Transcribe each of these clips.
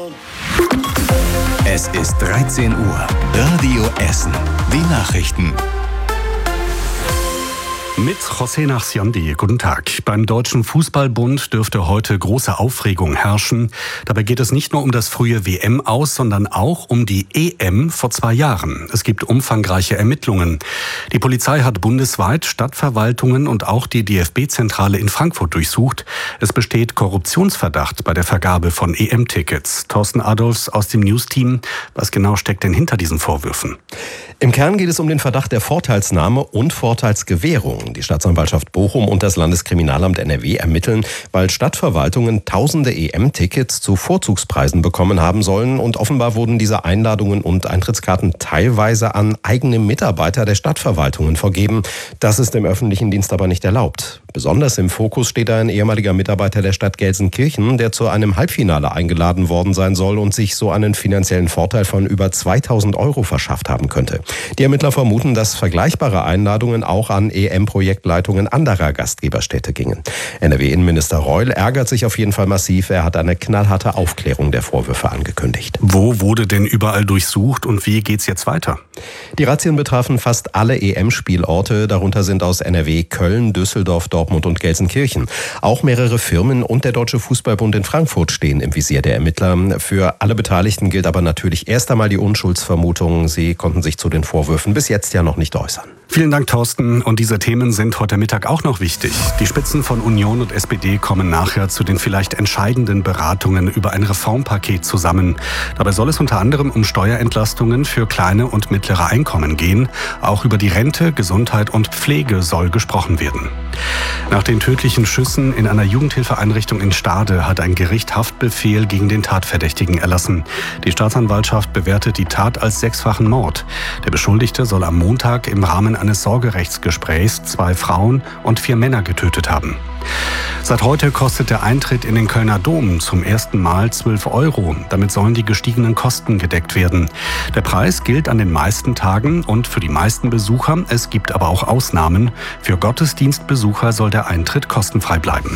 Es ist 13 Uhr. Radio Essen. Die Nachrichten. Mit José Nachsiandi. Guten Tag. Beim Deutschen Fußballbund dürfte heute große Aufregung herrschen. Dabei geht es nicht nur um das frühe WM-Aus, sondern auch um die EM vor 2 Jahren. Es gibt umfangreiche Ermittlungen. Die Polizei hat bundesweit Stadtverwaltungen und auch die DFB-Zentrale in Frankfurt durchsucht. Es besteht Korruptionsverdacht bei der Vergabe von EM-Tickets. Thorsten Adolfs aus dem News-Team. Was genau steckt denn hinter diesen Vorwürfen? Im Kern geht es um den Verdacht der Vorteilsnahme und Vorteilsgewährung. Die Staatsanwaltschaft Bochum und das Landeskriminalamt NRW ermitteln, weil Stadtverwaltungen tausende EM-Tickets zu Vorzugspreisen bekommen haben sollen und offenbar wurden diese Einladungen und Eintrittskarten teilweise an eigene Mitarbeiter der Stadtverwaltungen vergeben. Das ist im öffentlichen Dienst aber nicht erlaubt. Besonders im Fokus steht ein ehemaliger Mitarbeiter der Stadt Gelsenkirchen, der zu einem Halbfinale eingeladen worden sein soll und sich so einen finanziellen Vorteil von über 2.000 € verschafft haben könnte. Die Ermittler vermuten, dass vergleichbare Einladungen auch an EM-Projektleitungen anderer Gastgeberstädte gingen. NRW-Innenminister Reul ärgert sich auf jeden Fall massiv. Er hat eine knallharte Aufklärung der Vorwürfe angekündigt. Wo wurde denn überall durchsucht und wie geht's jetzt weiter? Die Razzien betrafen fast alle EM-Spielorte. Darunter sind aus NRW Köln, Düsseldorf, Dortmund und Gelsenkirchen. Auch mehrere Firmen und der Deutsche Fußballbund in Frankfurt stehen im Visier der Ermittler. Für alle Beteiligten gilt aber natürlich erst einmal die Unschuldsvermutung. Sie konnten sich zu den Vorwürfen bis jetzt ja noch nicht äußern. Vielen Dank, Thorsten. Und diese Themen sind heute Mittag auch noch wichtig. Die Spitzen von Union und SPD kommen nachher zu den vielleicht entscheidenden Beratungen über ein Reformpaket zusammen. Dabei soll es unter anderem um Steuerentlastungen für kleine und mittlere Einkommen gehen. Auch über die Rente, Gesundheit und Pflege soll gesprochen werden. Nach den tödlichen Schüssen in einer Jugendhilfeeinrichtung in Stade hat ein Gericht Haftbefehl gegen den Tatverdächtigen erlassen. Die Staatsanwaltschaft bewertet die Tat als 6-fachen Mord. Der Beschuldigte soll am Montag im Rahmen eines Sorgerechtsgesprächs 2 Frauen und 4 Männer getötet haben. Seit heute kostet der Eintritt in den Kölner Dom zum ersten Mal 12 €. Damit sollen die gestiegenen Kosten gedeckt werden. Der Preis gilt an den meisten Tagen und für die meisten Besucher. Es gibt aber auch Ausnahmen. Für Gottesdienstbesucher soll der Eintritt kostenfrei bleiben.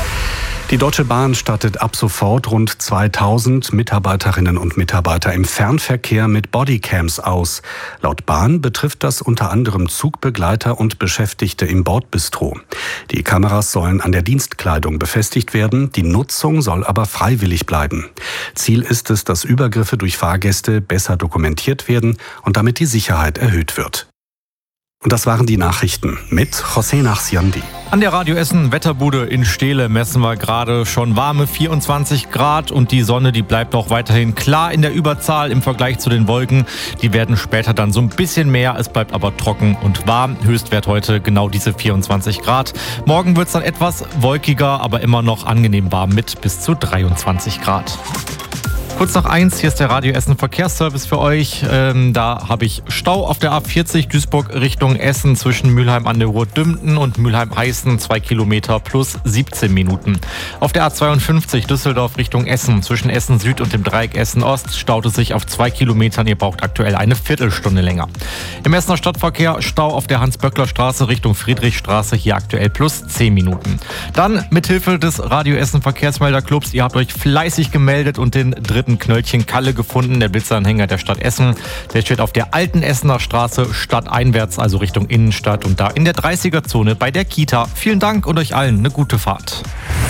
Die Deutsche Bahn stattet ab sofort rund 2.000 Mitarbeiterinnen und Mitarbeiter im Fernverkehr mit Bodycams aus. Laut Bahn betrifft das unter anderem Zugbegleiter und Beschäftigte im Bordbistro. Die Kameras sollen an der Dienstkleidung befestigt werden, die Nutzung soll aber freiwillig bleiben. Ziel ist es, dass Übergriffe durch Fahrgäste besser dokumentiert werden und damit die Sicherheit erhöht wird. Und das waren die Nachrichten mit José Nachsiandi. An der Radio Essen Wetterbude in Steele messen wir gerade schon warme 24 Grad und die Sonne, die bleibt auch weiterhin klar in der Überzahl im Vergleich zu den Wolken. Die werden später dann so ein bisschen mehr, es bleibt aber trocken und warm. Höchstwert heute genau diese 24 Grad. Morgen wird es dann etwas wolkiger, aber immer noch angenehm warm mit bis zu 23 Grad. Kurz nach 1, hier ist der Radio Essen Verkehrsservice für euch. Da habe ich Stau auf der A40 Duisburg Richtung Essen zwischen Mülheim an der Ruhr-Dümten und Mülheim-Heißen 2 Kilometer plus 17 Minuten. Auf der A52 Düsseldorf Richtung Essen zwischen Essen Süd und dem Dreieck Essen Ost staut es sich auf 2 Kilometern. Ihr braucht aktuell eine Viertelstunde länger. Im Essener Stadtverkehr Stau auf der Hans-Böckler-Straße Richtung Friedrichstraße, hier aktuell plus 10 Minuten. Dann mithilfe des Radio Essen Verkehrsmelderclubs, ihr habt euch fleißig gemeldet und den dritten Knöllchen Kalle gefunden, der Blitzanhänger der Stadt Essen. Der steht auf der alten Essener Straße stadteinwärts, also Richtung Innenstadt und da in der 30er-Zone bei der Kita. Vielen Dank und euch allen eine gute Fahrt.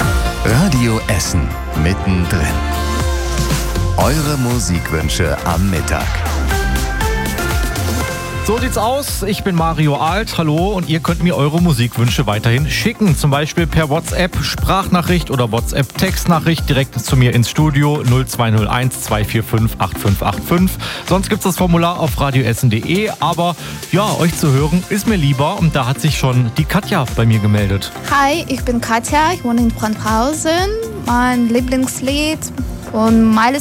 Radio Essen mittendrin. Eure Musikwünsche am Mittag. So sieht's aus. Ich bin Mario Alt. Hallo und ihr könnt mir eure Musikwünsche weiterhin schicken. Zum Beispiel per WhatsApp Sprachnachricht oder WhatsApp Textnachricht direkt zu mir ins Studio 0201 245 8585. Sonst gibt's das Formular auf radioessen.de. Aber ja, euch zu hören ist mir lieber und da hat sich schon die Katja bei mir gemeldet. Hi, ich bin Katja. Ich wohne in Brandhausen. Mein Lieblingslied von Miley